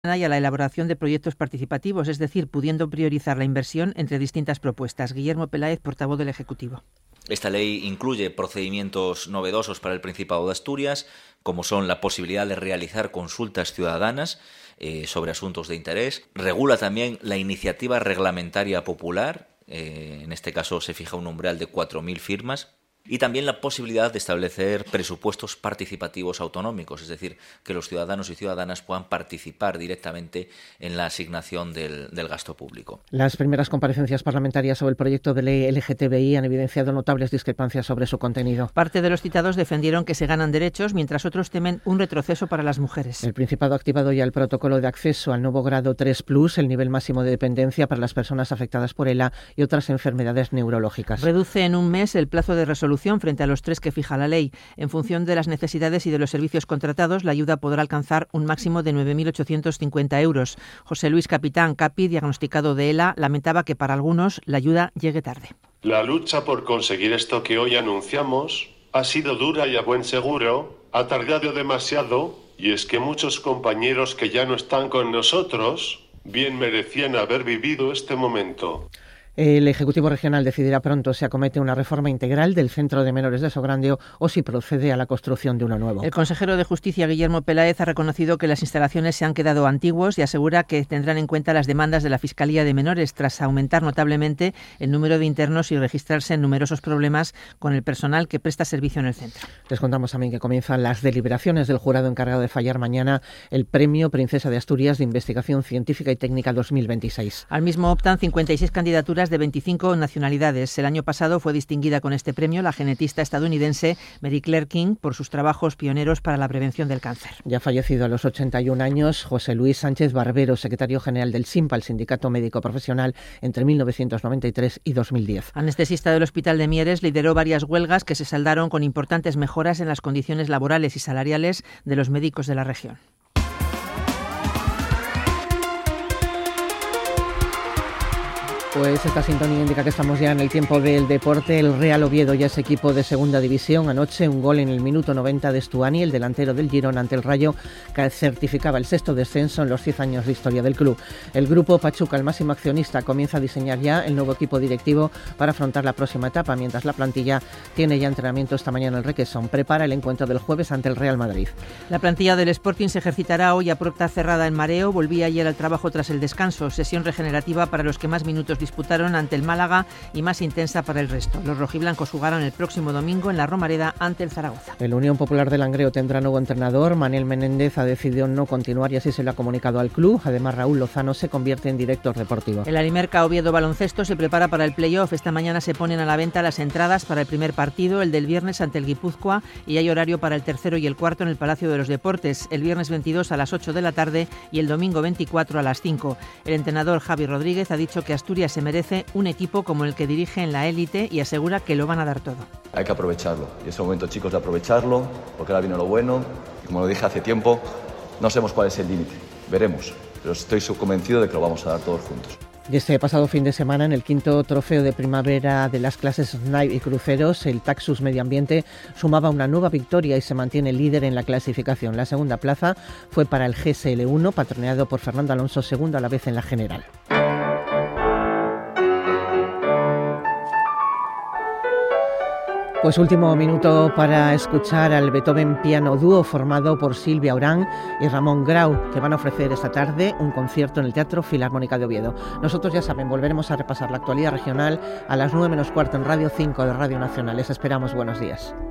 y a la elaboración de proyectos participativos, es decir, pudiendo priorizar la inversión entre distintas propuestas. Guillermo Peláez, portavoz del Ejecutivo. Esta ley incluye procedimientos novedosos para el Principado de Asturias, como son la posibilidad de realizar consultas ciudadanas sobre asuntos de interés. Regula también la iniciativa reglamentaria popular, en este caso se fija un umbral de 4.000 firmas. Y también la posibilidad de establecer presupuestos participativos autonómicos, es decir, que los ciudadanos y ciudadanas puedan participar directamente en la asignación del gasto público. Las primeras comparecencias parlamentarias sobre el proyecto de ley LGTBI han evidenciado notables discrepancias sobre su contenido. Parte de los citados defendieron que se ganan derechos, mientras otros temen un retroceso para las mujeres. El Principado ha activado ya el protocolo de acceso al nuevo grado 3+, el nivel máximo de dependencia para las personas afectadas por ELA y otras enfermedades neurológicas. Reduce en un mes el plazo de resolución frente a los 3 que fija la ley. En función de las necesidades y de los servicios contratados, la ayuda podrá alcanzar un máximo de 9.850 euros. José Luis Capitán, CAPI, diagnosticado de ELA, lamentaba que para algunos la ayuda llegue tarde. La lucha por conseguir esto que hoy anunciamos ha sido dura y a buen seguro, ha tardado demasiado, y es que muchos compañeros que ya no están con nosotros bien merecían haber vivido este momento. El Ejecutivo Regional decidirá pronto si acomete una reforma integral del Centro de Menores de Sograndio o si procede a la construcción de uno nuevo. El consejero de Justicia, Guillermo Peláez, ha reconocido que las instalaciones se han quedado antiguos y asegura que tendrán en cuenta las demandas de la Fiscalía de Menores tras aumentar notablemente el número de internos y registrarse en numerosos problemas con el personal que presta servicio en el centro. Les contamos también que comienzan las deliberaciones del jurado encargado de fallar mañana el Premio Princesa de Asturias de Investigación Científica y Técnica 2026. Al mismo optan 56 candidaturas de 25 nacionalidades. El año pasado fue distinguida con este premio la genetista estadounidense Mary Claire King por sus trabajos pioneros para la prevención del cáncer. Ya fallecido a los 81 años, José Luis Sánchez Barbero, secretario general del SINPA, el Sindicato Médico Profesional, entre 1993 y 2010. Anestesista del Hospital de Mieres, lideró varias huelgas que se saldaron con importantes mejoras en las condiciones laborales y salariales de los médicos de la región. Pues esta sintonía indica que estamos ya en el tiempo del deporte. El Real Oviedo ya es equipo de segunda división. Anoche un gol en el minuto 90 de Estuani, el delantero del Girona, ante el Rayo, que certificaba el 6º descenso en los 10 años de historia del club. El grupo Pachuca, el máximo accionista, comienza a diseñar ya el nuevo equipo directivo para afrontar la próxima etapa, mientras la plantilla tiene ya entrenamiento esta mañana en el Requesón. Prepara el encuentro del jueves ante el Real Madrid. La plantilla del Sporting se ejercitará hoy a puerta cerrada en Mareo. Volvía ayer al trabajo tras el descanso. Sesión regenerativa para los que más minutos disputaron ante el Málaga y más intensa para el resto. Los rojiblancos jugarán el próximo domingo en la Romareda ante el Zaragoza. El Unión Popular de Langreo tendrá nuevo entrenador. Manel Menéndez ha decidido no continuar y así se lo ha comunicado al club. Además, Raúl Lozano se convierte en director deportivo. El Alimerca Oviedo Baloncesto se prepara para el playoff. Esta mañana se ponen a la venta las entradas para el primer partido, el del viernes ante el Guipúzcoa, y hay horario para el tercero y el cuarto en el Palacio de los Deportes, el viernes 22 a las 8 de la tarde y el domingo 24 a las 5. El entrenador Javi Rodríguez ha dicho que Asturias se merece un equipo como el que dirige en la élite y asegura que lo van a dar todo. Hay que aprovecharlo, y es el momento, chicos, de aprovecharlo, porque ahora viene lo bueno, y como lo dije hace tiempo, no sabemos cuál es el límite, veremos, pero estoy convencido de que lo vamos a dar todos juntos. Y este pasado fin de semana, en el 5º trofeo de primavera de las clases Snipe y cruceros, el Taxus Medio Ambiente sumaba una nueva victoria y se mantiene líder en la clasificación. La segunda plaza fue para el GSL1, patroneado por Fernando Alonso, segundo a la vez en la general. Pues último minuto para escuchar al Beethoven Piano Dúo formado por Silvia Orán y Ramón Grau, que van a ofrecer esta tarde un concierto en el Teatro Filarmónica de Oviedo. Nosotros, ya saben, volveremos a repasar la actualidad regional a las 9 menos cuarto en Radio 5 de Radio Nacional. Les esperamos. Buenos días.